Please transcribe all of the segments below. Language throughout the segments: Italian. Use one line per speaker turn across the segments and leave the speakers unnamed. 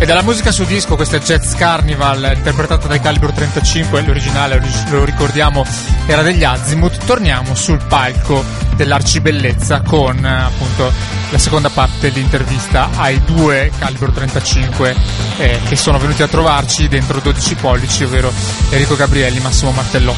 E dalla musica su disco, questo è Jazz Carnival, interpretato dai Calibre 35, l'originale, lo ricordiamo, era degli Azimuth. Torniamo sul palco dell'Arcibellezza con appunto la seconda parte dell'intervista ai due Calibre 35 che sono venuti a trovarci dentro 12 pollici, ovvero Enrico Gabrielli, Massimo Martellò.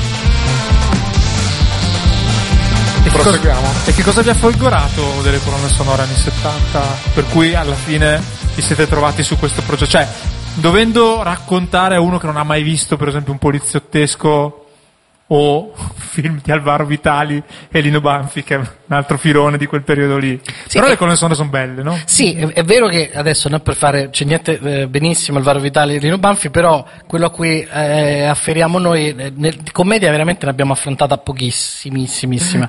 E che cosa vi ha folgorato delle colonne sonore anni 70, per cui alla fine vi siete trovati su questo progetto? Cioè, dovendo raccontare a uno che non ha mai visto, per esempio, un poliziottesco o film di Alvaro Vitali e Lino Banfi, che è un altro filone di quel periodo lì. Sì, però le colonne sonore sono belle, no?
Sì, è vero che adesso non per fare, c'è niente benissimo Alvaro Vitali e Lino Banfi, però quello a cui afferiamo noi, di commedia veramente ne abbiamo affrontata pochissimissima.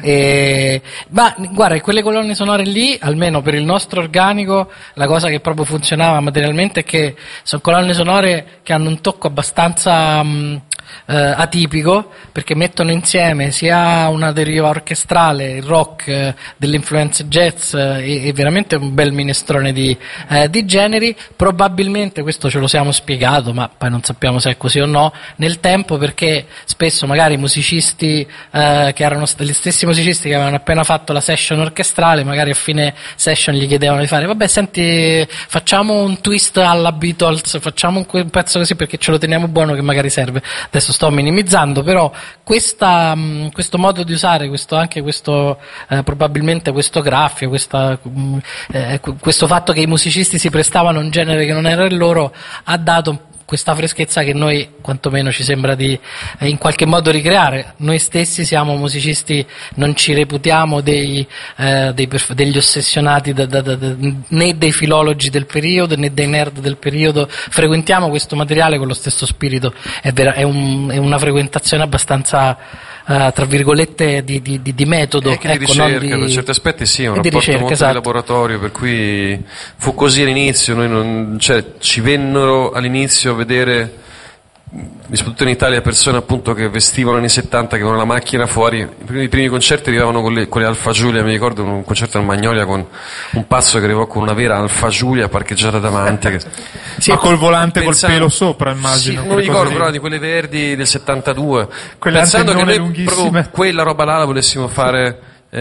Ma guarda, quelle colonne sonore lì, almeno per il nostro organico, la cosa che proprio funzionava materialmente è che sono colonne sonore che hanno un tocco abbastanza atipico, perché mettono insieme sia una deriva orchestrale, il rock, delle influenze jazz e veramente un bel minestrone di generi. Probabilmente questo ce lo siamo spiegato, ma poi non sappiamo se è così o no nel tempo, perché spesso magari i musicisti che erano gli stessi musicisti che avevano appena fatto la session orchestrale, magari a fine session gli chiedevano di fare: vabbè, senti, facciamo un twist alla Beatles, facciamo un pezzo così perché ce lo teniamo buono che magari serve. Adesso sto minimizzando, però questo modo di usare probabilmente questo graffio, questo fatto che i musicisti si prestavano a un genere che non era il loro, ha dato questa freschezza che noi quantomeno ci sembra di in qualche modo ricreare. Noi stessi siamo musicisti, non ci reputiamo degli ossessionati né dei filologi del periodo né dei nerd del periodo, frequentiamo questo materiale con lo stesso spirito. È una frequentazione abbastanza tra virgolette di metodo,
di ricerca, per certi aspetti sì, è un rapporto ricerca, molto, esatto, di laboratorio, per cui fu così all'inizio. Noi ci vennero all'inizio a vedere, soprattutto in Italia, persone appunto che vestivano anni 70, che avevano la macchina fuori. I primi concerti arrivavano con le Alfa Giulia. Mi ricordo un concerto al Magnolia con un pazzo che arrivò con una vera Alfa Giulia parcheggiata davanti,
sì, ma col volante col pelo sopra, immagino.
Sì, non mi ricordo, però di quelle verdi del 72,
quelle
pensando che noi proprio quella roba là la volessimo fare.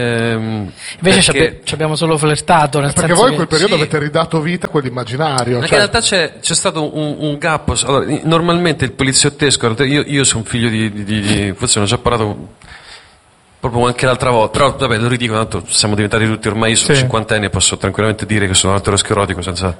Invece abbiamo solo flirtato,
perché voi in quel periodo avete ridato vita a quell'immaginario.
Perché in realtà c'è stato un gap. Allora, normalmente il poliziottesco, io sono figlio di forse ne ho già parlato proprio anche l'altra volta, però vabbè, lo ridico, tanto siamo diventati tutti ormai, io sono cinquantenne e posso tranquillamente dire che sono aterosclerotico senza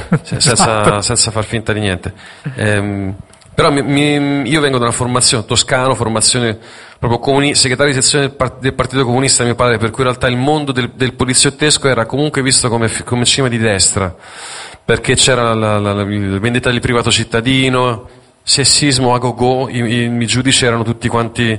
far finta di niente. Però io vengo da una formazione toscano, formazione proprio segretario di sezione del Partito Comunista mio padre, per cui in realtà il mondo del poliziottesco era comunque visto come cinema di destra, perché c'era la vendetta del privato cittadino, sessismo a go-go, i giudici erano tutti quanti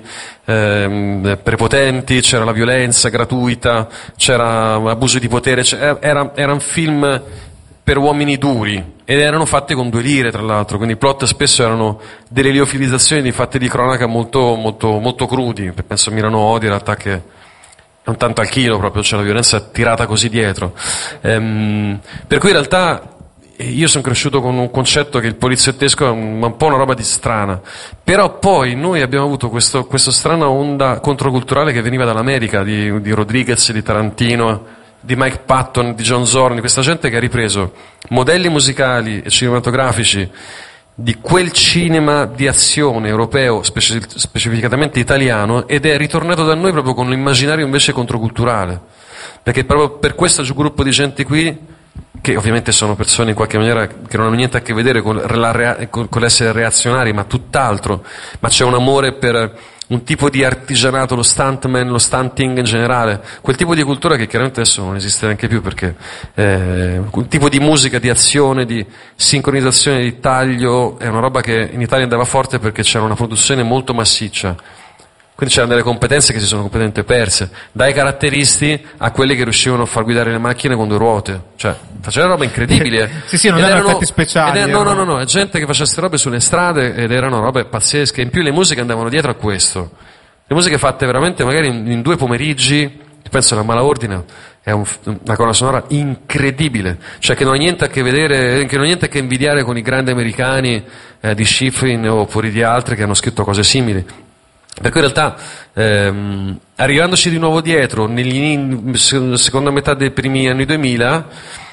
prepotenti, c'era la violenza gratuita, c'era abuso di potere, era un film per uomini duri, ed erano fatti con 2 lire, tra l'altro, quindi i plot spesso erano delle liofilizzazioni di fatti di cronaca molto, molto, molto crudi. Penso a Milano Odi, in realtà, che non tanto al chilo proprio, c'è la violenza tirata così dietro. Per cui in realtà io sono cresciuto con un concetto che il poliziottesco è un po' una roba di strana, però poi noi abbiamo avuto questa strana onda controculturale che veniva dall'America, di Rodriguez, di Tarantino, di Mike Patton, di John Zorn, di questa gente che ha ripreso modelli musicali e cinematografici di quel cinema di azione europeo, specificatamente italiano, ed è ritornato da noi proprio con l'immaginario invece controculturale, perché proprio per questo gruppo di gente qui, che ovviamente sono persone in qualche maniera che non hanno niente a che vedere con l'essere reazionari, ma tutt'altro, ma c'è un amore per un tipo di artigianato, lo stuntman, lo stunting in generale, quel tipo di cultura che chiaramente adesso non esiste neanche più, perché un tipo di musica, di azione, di sincronizzazione, di taglio, è una roba che in Italia andava forte perché c'era una produzione molto massiccia. Quindi c'erano delle competenze che si sono completamente perse, dai caratteristi a quelli che riuscivano a far guidare le macchine con 2 ruote, cioè facevano roba incredibile.
Sì, non erano effetti speciali.
No, è gente che faceva queste robe sulle strade ed erano robe pazzesche. In più le musiche andavano dietro a questo, le musiche fatte veramente magari in 2 pomeriggi, penso alla Malaordine è una colonna sonora incredibile, cioè che non ha niente a che vedere, che non ha niente a che invidiare con i grandi americani di Schifrin oppure di altri che hanno scritto cose simili. Per cui in realtà, arrivandoci di nuovo dietro, seconda metà dei primi anni 2000,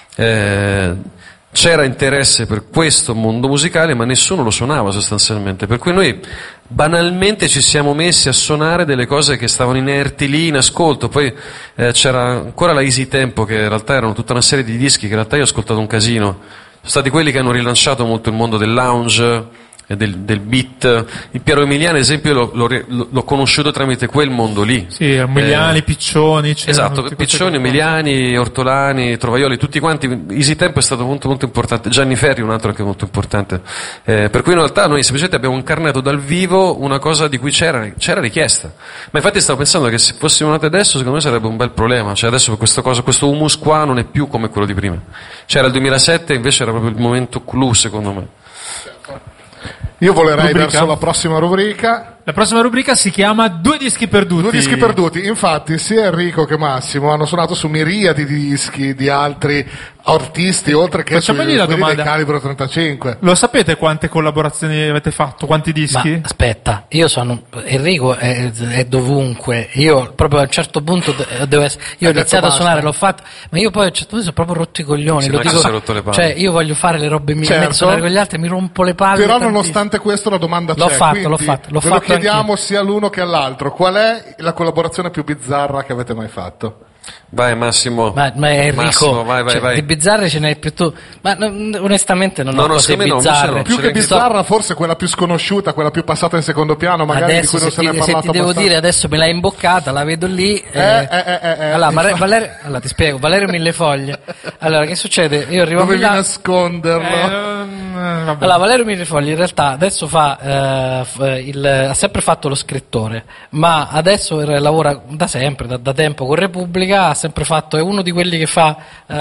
c'era interesse per questo mondo musicale, ma nessuno lo suonava sostanzialmente, per cui noi banalmente ci siamo messi a suonare delle cose che stavano inerti lì in ascolto. Poi c'era ancora la Easy Tempo, che in realtà erano tutta una serie di dischi che in realtà io ho ascoltato un casino, sono stati quelli che hanno rilanciato molto il mondo del lounge, del beat. Il Piero Emiliani, ad esempio, l'ho conosciuto tramite quel mondo lì.
Sì, Emiliani, Piccioni.
Esatto, Piccioni, Emiliani, Ortolani, Trovaioli, tutti quanti. Easy Tempo è stato molto molto importante. Gianni Ferri, un altro anche molto importante. Per cui in realtà noi semplicemente abbiamo incarnato dal vivo una cosa di cui c'era richiesta. Ma infatti stavo pensando che se fossimo nati adesso, secondo me sarebbe un bel problema. Cioè adesso questo humus qua non è più come quello di prima. C'era il 2007, invece era proprio il momento clou, secondo me.
Io volerei verso la prossima rubrica.
La prossima rubrica si chiama Due dischi perduti.
Due dischi perduti. Infatti sia Enrico che Massimo hanno suonato su miriadi di dischi di altri artisti, oltre che su quelli del calibro 35.
Lo sapete quante collaborazioni avete fatto? Quanti dischi?
Ma aspetta, Enrico è dovunque. Io proprio a un certo punto io ho iniziato a suonare, l'ho fatto, ma io poi a un certo punto sono proprio rotto i coglioni.
Sì,
lo dico,
si è rotto le palle.
Cioè io voglio fare le robe mie,
certo.
Suonare con gli altri, mi rompo le palle.
Però nonostante questo la domanda c'è.
L'ho fatto.
Ve lo chiediamo sia all'uno che all'altro. Qual è la collaborazione più bizzarra che avete mai fatto?
Vai Massimo.
Ma Enrico,
Massimo, vai.
Di bizzarre ce n'hai più tu. Ma onestamente non ho cose bizzarre.
Più che bizzarra, forse quella più sconosciuta, quella più passata in secondo piano, magari
adesso,
di cui non se ne è parlato
se ti devo dire, adesso me l'hai imboccata, la vedo lì. Allora, ti spiego, Valerio Millefoglie. Allora, che succede? Io arrivo
Dovevi nasconderlo.
Allora, Valerio Millefoglie in realtà adesso ha sempre fatto lo scrittore, ma adesso lavora da sempre, da tempo con Repubblica. Ha sempre fatto, è uno di quelli che fa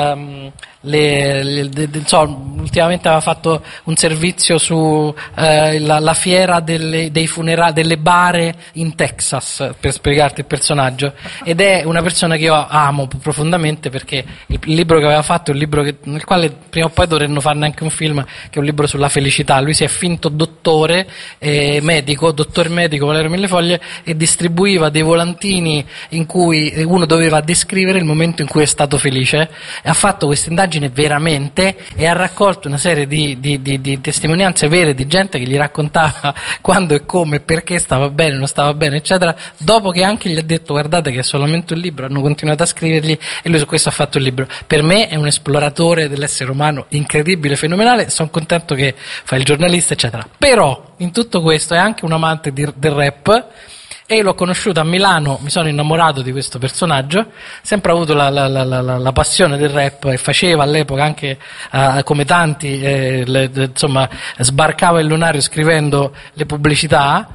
ultimamente aveva fatto un servizio su la fiera dei funerali, delle bare in Texas, per spiegarti il personaggio, ed è una persona che io amo profondamente, perché il libro che aveva fatto è un libro nel quale prima o poi dovremmo farne anche un film, che è un libro sulla felicità. Lui si è finto dottor medico Valerio Millefoglie, e distribuiva dei volantini in cui uno doveva descrivere il momento in cui è stato felice, e ha fatto questa indagine veramente, e ha raccolto una serie di testimonianze vere di gente che gli raccontava quando e come, perché stava bene, non stava bene, eccetera, dopo che anche gli ha detto guardate che è solamente un libro. Hanno continuato a scrivergli e lui su questo ha fatto il libro. Per me è un esploratore dell'essere umano incredibile, fenomenale. Sono contento che fa il giornalista, eccetera, però in tutto questo è anche un amante del rap, e l'ho conosciuto a Milano, mi sono innamorato di questo personaggio, sempre avuto la passione del rap, e faceva all'epoca anche come tanti, sbarcava il lunario scrivendo le pubblicità,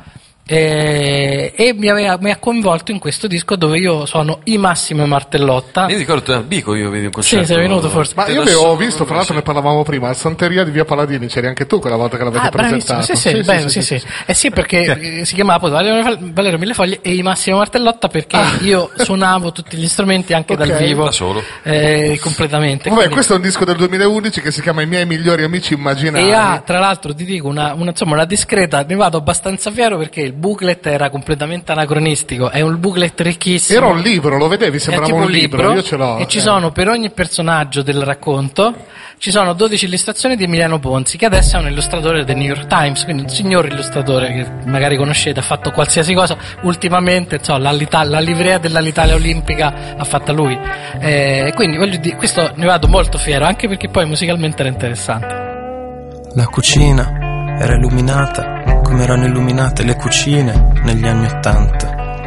e mi ha coinvolto in questo disco dove io suono i Massimo Martellotta.
Io ricordo al Bico, io vedi un concerto.
Sì, sei venuto forse.
Ma io avevo visto, tra l'altro ne parlavamo prima, al Santeria di Via Paladini, c'eri anche tu quella volta che l'avete presentato.
Sì, perché si chiamava Valerio Millefoglie e i Massimo Martellotta, perché io suonavo tutti gli strumenti anche dal vivo,
da solo,
completamente.
Vabbè, questo è un disco del 2011 che si chiama I miei migliori amici immaginari,
e tra l'altro ti dico una discreta, ne vado abbastanza fiero, perché il booklet era completamente anacronistico, è un booklet ricchissimo.
Era un libro, lo vedevi, sembrava un libro, io ce l'ho.
E ci sono, per ogni personaggio del racconto, ci sono 12 illustrazioni di Emiliano Ponzi, che adesso è un illustratore del New York Times, quindi un signor illustratore che magari conoscete, ha fatto qualsiasi cosa. Ultimamente la livrea dell'Alitalia Olimpica l'ha fatta lui, quindi voglio dire, questo ne vado molto fiero, anche perché poi musicalmente era interessante.
La cucina era illuminata come erano illuminate le cucine negli anni '80.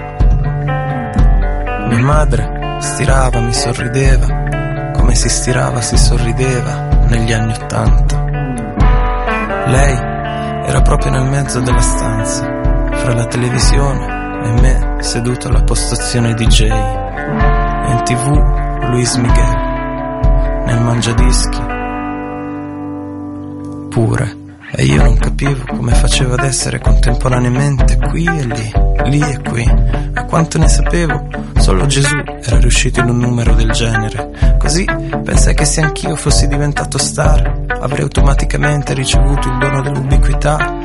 Mia madre stirava, mi sorrideva, come si stirava, si sorrideva negli anni '80. Lei era proprio nel mezzo della stanza, fra la televisione e me seduto alla postazione DJ. In TV Luis Miguel, nel mangiadischi pure, e io non capivo capivo come facevo ad essere contemporaneamente qui e lì e qui. A quanto ne sapevo, solo Gesù era riuscito in un numero del genere. Così pensai che se anch'io fossi diventato star, avrei automaticamente ricevuto il dono dell'ubiquità.